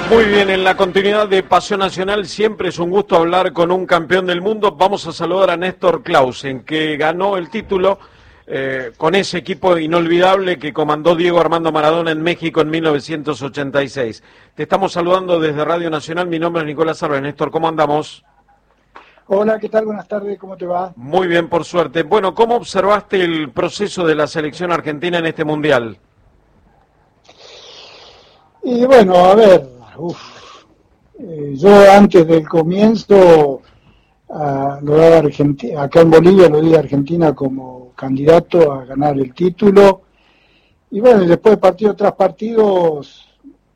Muy bien, en la continuidad de Pasión Nacional siempre es un gusto hablar con un campeón del mundo. Vamos a saludar a Néstor Clausen, que ganó el título con ese equipo inolvidable que comandó Diego Armando Maradona en México en 1986. Te estamos saludando desde Radio Nacional, mi nombre es Nicolás Álvarez. Néstor, ¿cómo andamos? Hola, ¿qué tal? Buenas tardes, ¿cómo te va? Muy bien, por suerte. Bueno, ¿cómo observaste el proceso de la selección argentina en este Mundial? Y bueno, a ver, yo antes del comienzo lo daba Argentina, acá en Bolivia lo di a Argentina como candidato a ganar el título, y bueno, después de partido tras partidos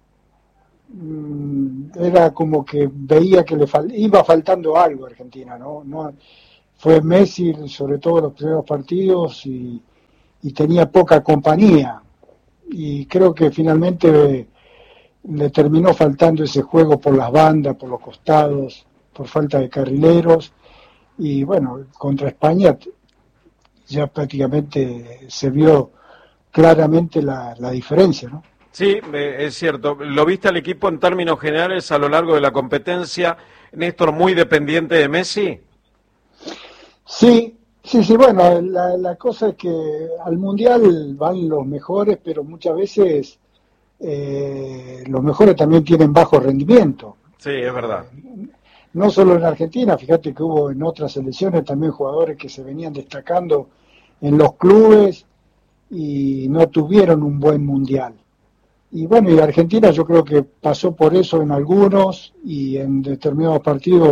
era como que veía que iba faltando algo a Argentina, ¿no? Fue Messi, sobre todo los primeros partidos, y tenía poca compañía, y creo que finalmente le terminó faltando ese juego por las bandas, por los costados, por falta de carrileros, y bueno, contra España ya prácticamente se vio claramente la diferencia, ¿no? Sí, es cierto. ¿Lo viste al equipo en términos generales a lo largo de la competencia, Néstor, muy dependiente de Messi? Sí, bueno, la cosa es que al Mundial van los mejores, pero muchas veces los mejores también tienen bajo rendimiento. Sí, es verdad. No solo en Argentina, fíjate que hubo en otras selecciones también jugadores que se venían destacando en los clubes y no tuvieron un buen Mundial. Y bueno, y Argentina yo creo que pasó por eso en algunos, y en determinados partidos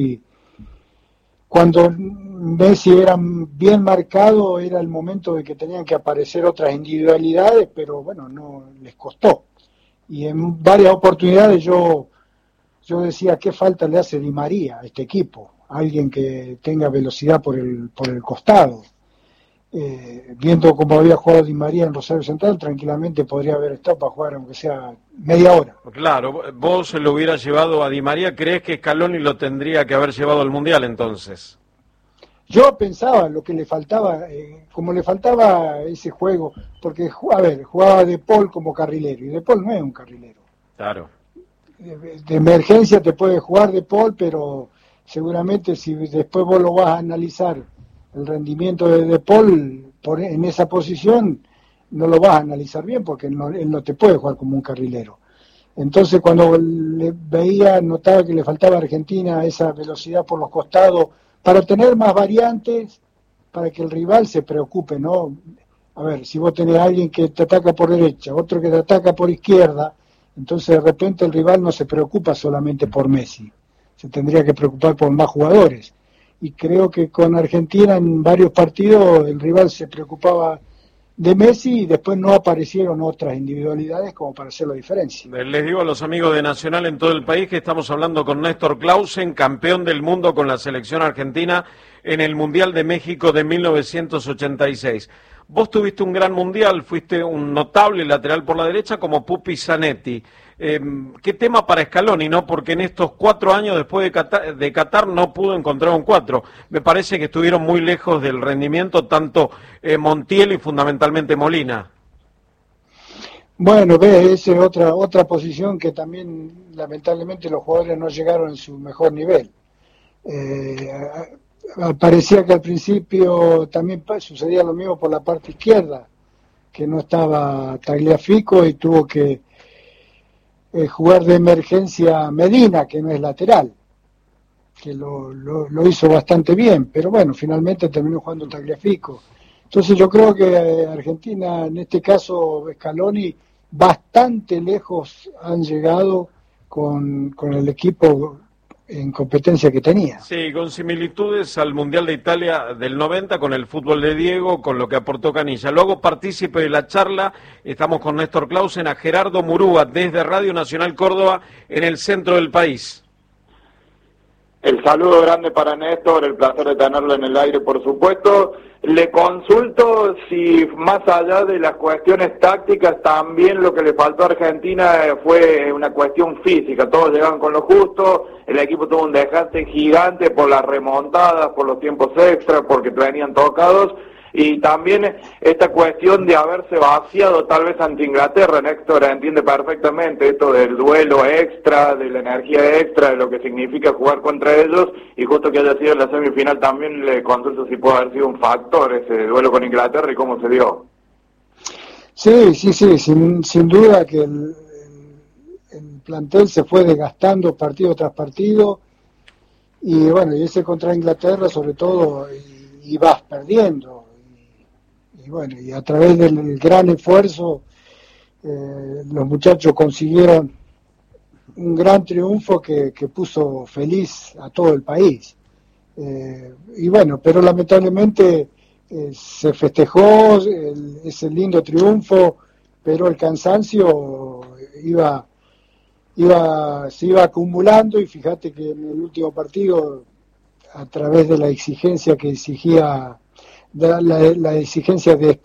cuando Messi era bien marcado, era el momento de que tenían que aparecer otras individualidades, pero bueno, no les costó. Y en varias oportunidades yo decía, ¿qué falta le hace Di María a este equipo? Alguien que tenga velocidad por el costado. Viendo cómo había jugado Di María en Rosario Central, tranquilamente podría haber estado para jugar aunque sea media hora. Claro, vos lo hubieras llevado a Di María, ¿crees que Scaloni lo tendría que haber llevado al Mundial entonces? Yo pensaba lo que le faltaba, como le faltaba ese juego, porque, a ver, jugaba De Paul como carrilero, y De Paul no es un carrilero. Claro. De emergencia te puede jugar De Paul, pero seguramente si después vos lo vas a analizar, el rendimiento de Paul en esa posición, no lo vas a analizar bien, porque él no te puede jugar como un carrilero. Entonces cuando le veía, notaba que le faltaba a Argentina esa velocidad por los costados, para tener más variantes, para que el rival se preocupe, ¿no? A ver, si vos tenés a alguien que te ataca por derecha, otro que te ataca por izquierda, entonces de repente el rival no se preocupa solamente por Messi, se tendría que preocupar por más jugadores. Y creo que con Argentina en varios partidos el rival se preocupaba de Messi y después no aparecieron otras individualidades como para hacer la diferencia. Les digo a los amigos de Nacional en todo el país que estamos hablando con Néstor Clausen, campeón del mundo con la selección argentina en el Mundial de México de 1986. Vos tuviste un gran Mundial, fuiste un notable lateral por la derecha como Pupi Zanetti. ¿Qué tema para Scaloni, no? Porque en estos 4 años después de Qatar no pudo encontrar un 4. Me parece que estuvieron muy lejos del rendimiento tanto Montiel y fundamentalmente Molina. Bueno, esa es otra posición que también lamentablemente los jugadores no llegaron en su mejor nivel. Parecía que al principio también sucedía lo mismo por la parte izquierda, que no estaba Tagliafico y tuvo que jugar de emergencia Medina, que no es lateral, que lo hizo bastante bien, pero bueno, finalmente terminó jugando Tagliafico. Entonces yo creo que Argentina, en este caso Scaloni, bastante lejos han llegado con el equipo en competencia que tenía. Sí, con similitudes al Mundial de Italia del 90, con el fútbol de Diego, con lo que aportó Canilla. Luego partícipe de la charla, estamos con Néstor Clausen, a Gerardo Murúa, desde Radio Nacional Córdoba, en el centro del país. El saludo grande para Néstor, el placer de tenerlo en el aire, por supuesto. Le consulto si más allá de las cuestiones tácticas, también lo que le faltó a Argentina fue una cuestión física. Todos llegaban con lo justo, el equipo tuvo un desgaste gigante por las remontadas, por los tiempos extras, porque venían tocados. Y también esta cuestión de haberse vaciado tal vez ante Inglaterra, Néstor entiende perfectamente esto del duelo extra, de la energía extra, de lo que significa jugar contra ellos, y justo que haya sido en la semifinal también le consulto si puede haber sido un factor ese duelo con Inglaterra y cómo se dio. Sí, sin duda que el plantel se fue desgastando partido tras partido, y bueno, y ese contra Inglaterra sobre todo, y vas perdiendo, y bueno, y a través del gran esfuerzo los muchachos consiguieron un gran triunfo que puso feliz a todo el país, y bueno, pero lamentablemente se festejó ese lindo triunfo, pero el cansancio se iba acumulando, y fíjate que en el último partido, a través de la exigencia que exigía, la exigencia de